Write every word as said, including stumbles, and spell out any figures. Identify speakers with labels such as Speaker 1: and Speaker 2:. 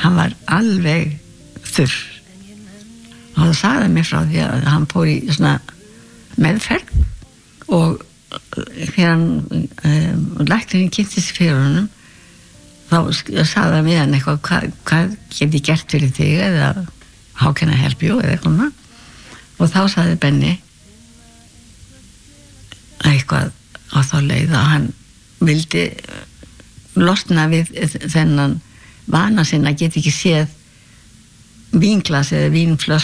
Speaker 1: hann var alveg þurr og það sagði mér frá því að hann fór í svona meðferð og þegar hann um, læknirinn kynnti sig fyrir honum þá sagði hann við hann eitthvað hvað, hvað get ég gert fyrir þig eða how can I help you eða eitthvað og þá sagði Benni eitthvað á þá leið að hann vildi losna við þennan vana sinn að geta ekki séð vínglas eða vínflösku